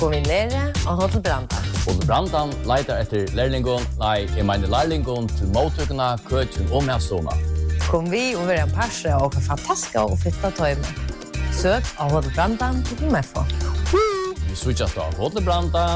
kom vi nere av Hotel Branda. Hotel Brandan leiter etter lærlingon, nei, jeg mener lærlingon til mottøkene, køkken og medstående. Kom vi og være en parse og fantastiske og fitta tøyme. Søk av Hotel Brandan til MFO. Vi switchas av Hotel Brandan.